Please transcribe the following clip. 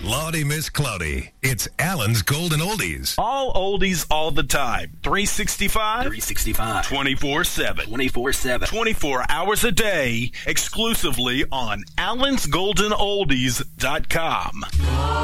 Lordy Miss Cloudy. It's Alan's Golden Oldies. All oldies all the time. 365? 365. 24/7. 24/7. 24 hours a day, exclusively on AlansGoldenOldies.com.